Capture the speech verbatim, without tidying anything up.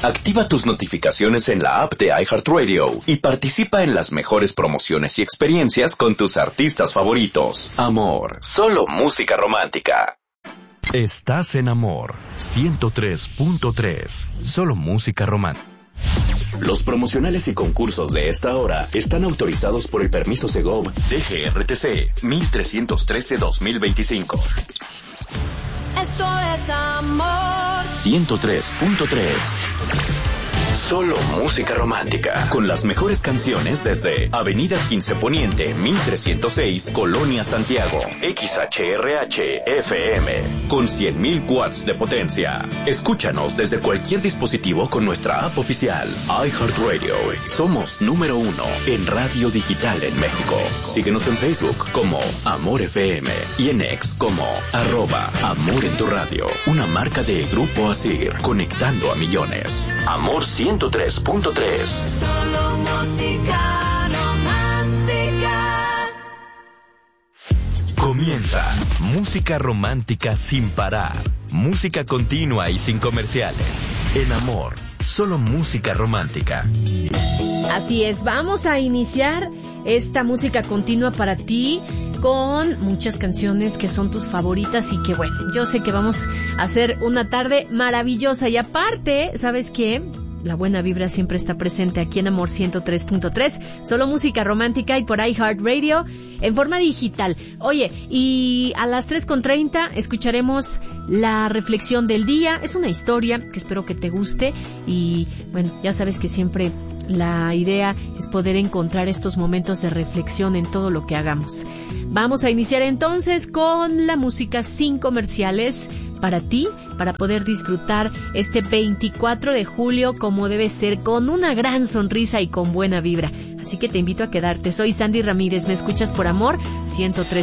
Activa tus notificaciones en la app de iHeartRadio y participa en las mejores promociones y experiencias con tus artistas favoritos. Amor, solo música romántica. Estás en Amor ciento tres punto tres, solo música romántica. Los promocionales y concursos de esta hora están autorizados por el permiso Segov D G R T C mil trescientos trece dos mil veinticinco. Esto es Amor ciento tres punto tres. Solo música romántica, con las mejores canciones desde Avenida quince Poniente, mil trescientos seis, Colonia Santiago, X H R H F M, con cien mil watts de potencia. Escúchanos desde cualquier dispositivo con nuestra app oficial, iHeartRadio. Somos número uno en radio digital en México. Síguenos en Facebook como Amor F M y en X como arroba Amor en tu radio, una marca de Grupo Asir, conectando a millones. Amor ciento tres punto tres. Solo música romántica. Comienza Música Romántica sin parar. Música continua y sin comerciales. En Amor, solo música romántica. Así es, vamos a iniciar esta música continua para ti con muchas canciones que son tus favoritas y que bueno, yo sé que vamos a hacer una tarde maravillosa y aparte, ¿sabes qué? La buena vibra siempre está presente aquí en Amor ciento tres punto tres, solo música romántica y por iHeartRadio en forma digital. Oye, y a las tres con treinta escucharemos la reflexión del día. Es una historia que espero que te guste y bueno, ya sabes que siempre la idea es poder encontrar estos momentos de reflexión en todo lo que hagamos. Vamos a iniciar entonces con la música sin comerciales para ti, para poder disfrutar este veinticuatro de julio como debe ser, con una gran sonrisa y con buena vibra. Así que te invito a quedarte. Soy Sandy Ramírez, me escuchas por Amor ciento tres.